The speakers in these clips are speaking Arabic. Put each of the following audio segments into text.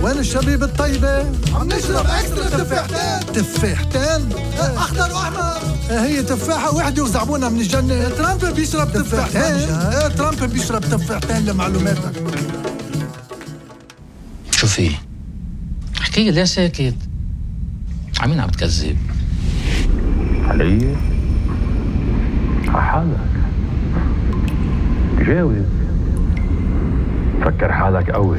وين الشبيب الطيبة؟ عم نشرب اكسترا تفاحتين. تفاحتين؟ اخضر واحمر. هي تفاحة واحدة وزعبونا من الجنة. ترامب بيشرب تفاحتين. ترامب بيشرب تفاحتين لمعلوماتك. شو في؟ احكي ليه ساكت؟ عمين عم تكذب؟ علي؟ حالك جاوب، فكر حالك قوي.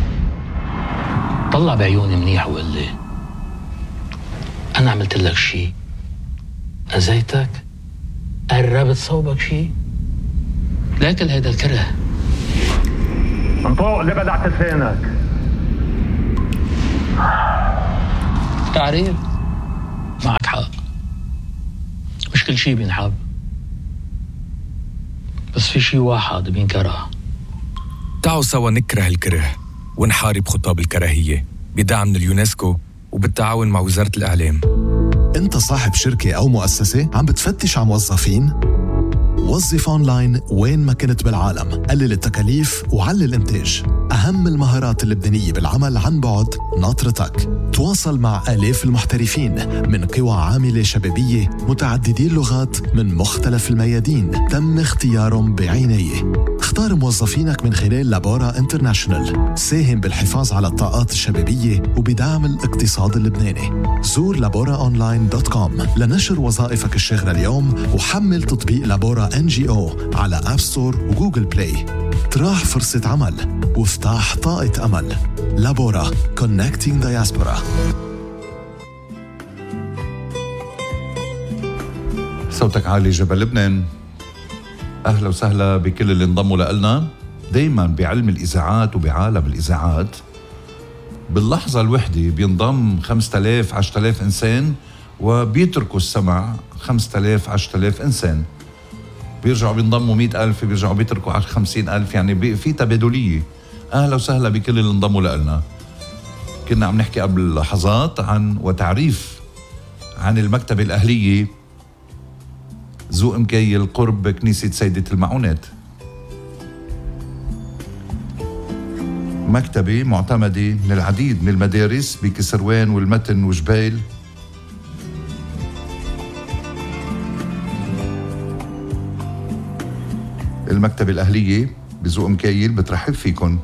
طلع بعيوني منيح وقال لي أنا عملت لك شي؟ أذيتك؟ قربت صوبك شي؟ لكن هيدا الكره انطوق اللي بدعت لسانك. تعريف معك حق، مش كل شي بينحب، بس في شي واحد بينكره. تعالوا سوا نكره الكره ونحارب خطاب الكراهية بدعم من اليونسكو وبالتعاون مع وزارة الإعلام. أنت صاحب شركة أو مؤسسة عم بتفتش على موظفين؟ وظف أونلاين وين ما كنت بالعالم. قلل التكاليف وعلي الإنتاج. أهم المهارات اللبنانية بالعمل عن بعد ناطرتك. تواصل مع آلاف المحترفين من قوى عاملة شبابية متعددي اللغات من مختلف الميادين تم اختيارهم بعناية. اختار موظفينك من خلال لابورا انترناشونال. ساهم بالحفاظ على الطاقات الشبابية وبدعم الاقتصاد اللبناني. زور laboraonline.com لنشر وظائفك الشاغرة اليوم وحمل تطبيق لابورا NGO على أب ستور وجوجل بلاي. تراح فرصة عمل وافتح طاقة أمل. لابورا Connecting Diaspora. صوتك عالي جبل لبنان. أهلا وسهلا بكل اللي انضموا لنا. دايما بعلم الإذاعات وبعالم الإذاعات باللحظة الوحدة بينضم 5000 10,000 إنسان وبيتركوا السمع 5000 10,000 إنسان. بيرجعوا بينضموا 100,000 بيرجعوا بيتركوا 50,000، يعني في تبادلية. أهلا وسهلا بكل اللي انضموا لنا. كنا عم نحكي قبل لحظات عن وتعريف عن المكتبة الأهلية ذو مكيل قرب كنيسة سيدة المعونات. مكتبة معتمدة من العديد من المدارس بكسروان والمتن وجبيل. المكتبة الأهلية بذو مكيل بترحب فيكن.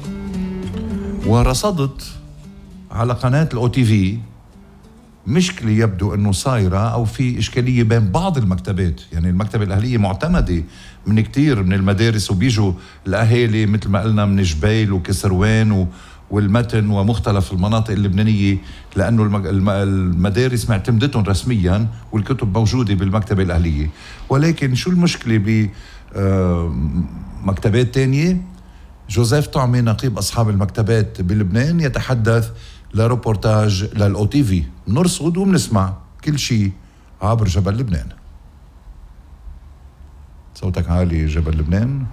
ورصدت على قناة الOTV مشكلة يبدو أنه صايرة أو في إشكالية بين بعض المكتبات. يعني المكتبة الأهلية معتمدة من كتير من المدارس وبيجوا الأهالي مثل ما قلنا من جبيل وكسروان والمتن ومختلف المناطق اللبنانية، لأنه المدارس معتمدتهم رسميا والكتب موجودة بالمكتبة الأهلية. ولكن شو المشكلة بمكتبات تانية؟ جوزيف طعمي نقيب أصحاب المكتبات بلبنان يتحدث لروبورتاج للOTV. نرصد وبنسمع كل شيء عبر جبل لبنان. صوتك عالي جبل لبنان.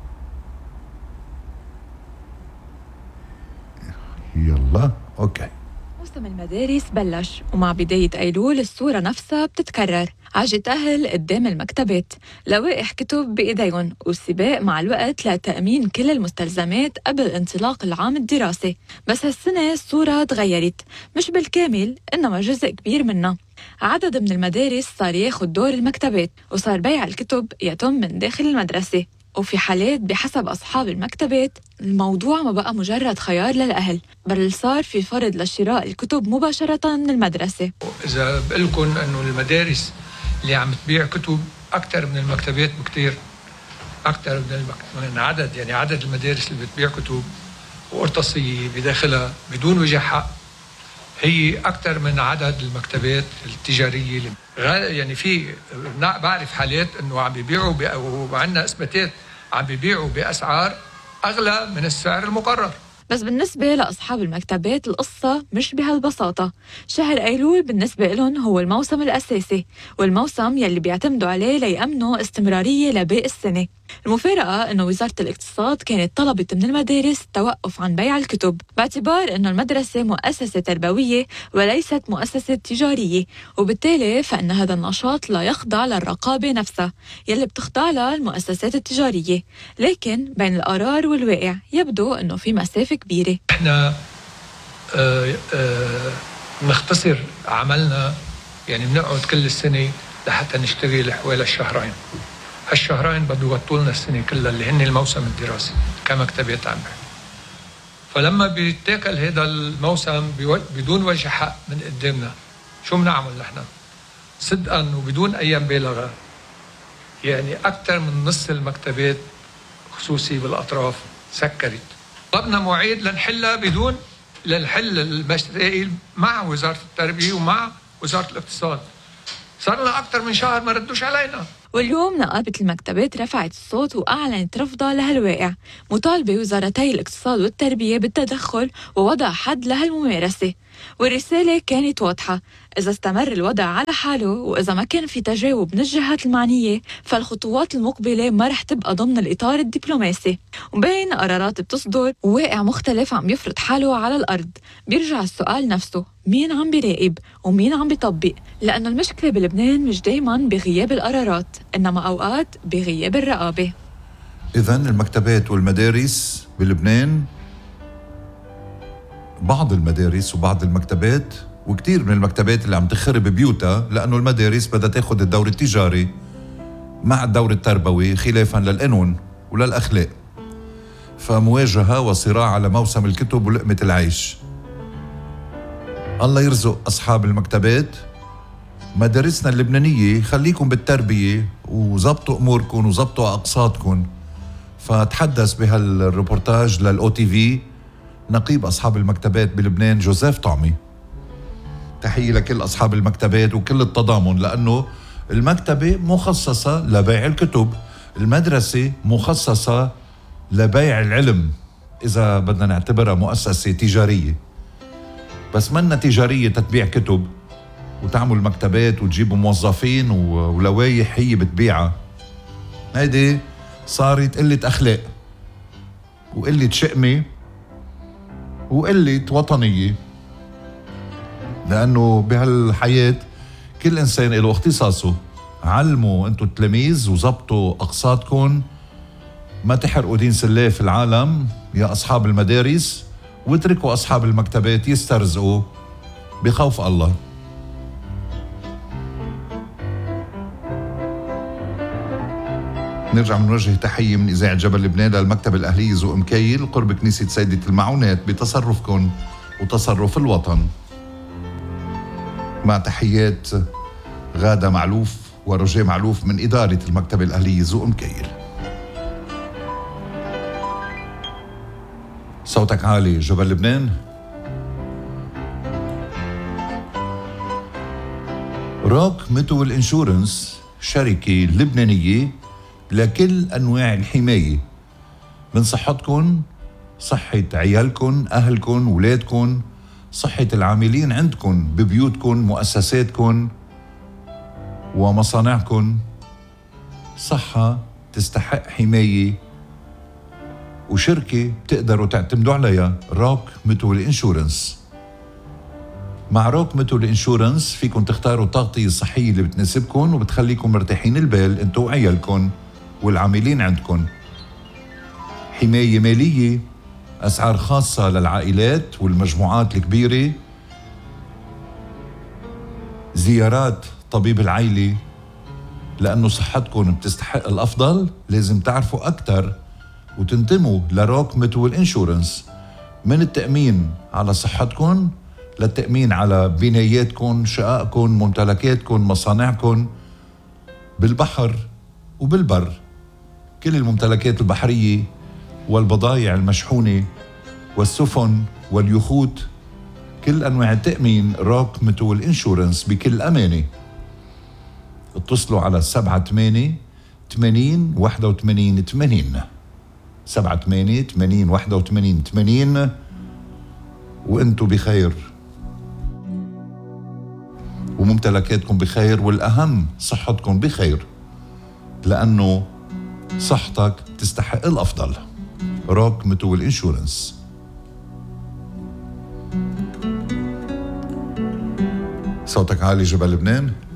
يلا أوكي. موسم المدارس بلش، ومع بداية أيلول الصورة نفسها بتتكرر. عجة أهل قدام المكتبات، لوائح كتب بإيديهم، والسباق مع الوقت لتأمين كل المستلزمات قبل انطلاق العام الدراسي. بس هالسنة الصورة تغيرت، مش بالكامل إنما جزء كبير منها. عدد من المدارس صار ياخد دور المكتبات، وصار بيع الكتب يتم من داخل المدرسة. وفي حالات بحسب أصحاب المكتبات الموضوع ما بقى مجرد خيار للأهل، بل صار في فرض لشراء الكتب مباشرة من المدرسة. إذا بقلكن أنه المدارس اللي عم تبيع كتب أكثر من المكتبات بكتير، أكثر من عدد، يعني عدد المدارس اللي بتبيع كتب وقرطاسية بداخلها بدون وجه حق هي أكثر من عدد المكتبات التجارية. يعني في بعرف حالات أنه عم بيبيعوا وعندنا إثباتات عم بيبيعوا بأسعار أغلى من السعر المقرر. بس بالنسبة لأصحاب المكتبات القصة مش بهالبساطة. شهر أيلول بالنسبة لهم هو الموسم الأساسي، والموسم يلي بيعتمدوا عليه ليأمنوا استمرارية لباقي السنة. المفارقة أنه وزارة الاقتصاد كانت طلبت من المدارس التوقف عن بيع الكتب باعتبار أنه المدرسة مؤسسة تربوية وليست مؤسسة تجارية، وبالتالي فإن هذا النشاط لا يخضع للرقابة نفسها يلي بتخضع لها المؤسسات التجارية. لكن بين القرار والواقع يبدو أنه في مسافة كبيرة. احنا نختصر عملنا، يعني بنقعد كل السنة لحتى نشتغل حوالي الشهرين. هالشهرين بده يغطوا لنا السنة كلها اللي هن الموسم الدراسي كمكتبات عامة. فلما بيتاكل هذا الموسم بدون وجه حق من قدامنا، شو بنعمل نحن؟ صدقا وبدون أي مبالغة، يعني أكثر من نص المكتبات خصوصي بالأطراف سكرت. طلبنا مواعيد لنحل المسائل مع وزارة التربية ومع وزارة الاقتصاد. صار لنا أكثر من شهر ما ردوش علينا. واليوم نقابة المكتبات رفعت الصوت وأعلنت رفضها لهالواقع، مطالبة وزارتي الاقتصاد والتربية بالتدخل ووضع حد لهالممارسة. والرسالة كانت واضحة، إذا استمر الوضع على حاله وإذا ما كان في تجاوب من الجهات المعنية فالخطوات المقبلة ما رح تبقى ضمن الإطار الدبلوماسي. وبين قرارات بتصدر وواقع مختلف عم يفرض حاله على الأرض، بيرجع السؤال نفسه، مين عم بيراقب ومين عم بيطبق؟ لأنه المشكلة بلبنان مش دايماً بغياب القرارات، إنما أوقات بغياب الرقابة. إذن المكتبات والمدارس بلبنان، بعض المدارس وبعض المكتبات وكتير من المكتبات اللي عم تخرب بيوتها لأنه المدارس بدها تاخد الدور التجاري مع الدور التربوي خلافاً للقانون وللأخلاق. فمواجهة وصراع على موسم الكتب ولقمة العيش. الله يرزق أصحاب المكتبات. مدارسنا اللبنانية خليكم بالتربية وزبطوا أموركم وزبطوا أقساطكم. فتحدث بهالريبورتاج للOTV نقيب أصحاب المكتبات بلبنان جوزيف طعمي. تحية لكل أصحاب المكتبات وكل التضامن، لأنه المكتبة مخصصة لبيع الكتب، المدرسة مخصصة لبيع العلم إذا بدنا نعتبرها مؤسسة تجارية. بس منا تجارية تتبيع كتب وتعمل مكتبات وتجيب موظفين ولوايح هي بتبيعها. هيدي صارت قلة أخلاق وقلة شقمة وقلة وطنية، لأنه بهالحياة كل إنسان له اختصاصه. علموا أنتوا التلاميذ وزبطوا أقساطكم، ما تحرقوا دين سلاه في العالم يا أصحاب المدارس، واتركوا أصحاب المكتبات يسترزقوا بخوف الله. نرجع بنوجه تحية من إذاعة جبل لبنان للمكتبة الأهلية ذوق مكيل قرب كنيسة سيدة المعونات بتصرفكم وتصرف الوطن. مع تحيات غادة معلوف ورجاء معلوف من إدارة المكتبة الأهلية ذوق مكيل. صوتك عالي جبل لبنان. روك ميتول انشورنس شركة لبنانية لكل أنواع الحماية من صحتكم، صحة عيالكم، أهلكم، ولادكم، صحة العاملين عندكم ببيوتكم، مؤسساتكم ومصانعكم. صحة تستحق حماية وشركة بتقدروا تعتمدوا عليها، روك ميتول انشورنس. مع روك ميتول انشورنس فيكم تختاروا التغطية الصحية اللي بتناسبكم وبتخليكم مرتاحين البال انتوا وعيالكم والعاملين عندكم. حماية مالية، أسعار خاصة للعائلات والمجموعات الكبيرة، زيارات طبيب العائلة. لأنه صحتكم بتستحق الأفضل لازم تعرفوا أكتر وتنتموا لروك ميتول انشورنس. من التأمين على صحتكم للتأمين على بناياتكم، شققكم، ممتلكاتكم، مصانعكم بالبحر وبالبر، كل الممتلكات البحرية والبضائع المشحونة والسفن واليخوت، كل أنواع التأمين روك ميتول انشورنس بكل أمانة. اتصلوا على 78-80-81-80 78-80-81-80 وانتوا بخير وممتلكاتكم بخير، والأهم صحتكم بخير، لأنه صحتك تستحق الأفضل. روك ميتول انشورنس. صوتك عالي جبل لبنان.